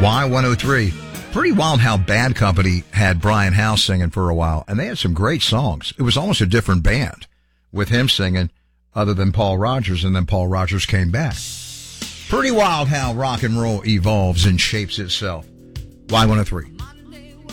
Y103. Pretty wild how Bad Company had Brian Howe singing for a while, and they had some great songs. It was almost a different band with him singing other than Paul Rogers, and then Paul Rogers came back. Pretty wild how rock and roll evolves and shapes itself. Y103.